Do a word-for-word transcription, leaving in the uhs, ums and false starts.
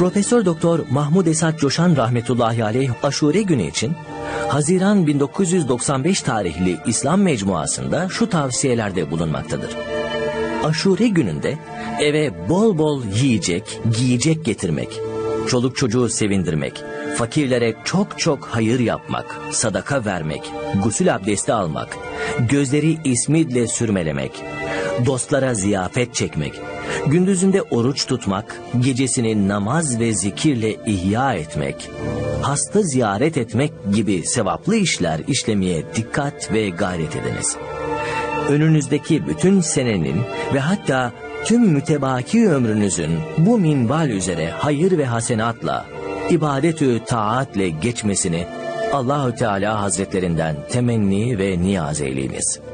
Profesör Doktor Mahmud Esat Coşan rahmetullahi aleyh Aşure günü için Haziran bin dokuz yüz doksan beş tarihli İslam Mecmuası'nda şu tavsiyelerde bulunmaktadır. Aşure gününde eve bol bol yiyecek, giyecek getirmek, çoluk çocuğu sevindirmek, fakirlere çok çok hayır yapmak, sadaka vermek, gusül abdesti almak, gözleri ismidle sürmelemek, dostlara ziyafet çekmek, gündüzünde oruç tutmak, gecesini namaz ve zikirle ihya etmek, hasta ziyaret etmek gibi sevaplı işler işlemeye dikkat ve gayret ediniz. Önünüzdeki bütün senenin ve hatta tüm mütebaki ömrünüzün bu minval üzere hayır ve hasenatla, ibadet-ü taatle geçmesini Allah-u Teala Hazretlerinden temenni ve niyaz eyleyiniz.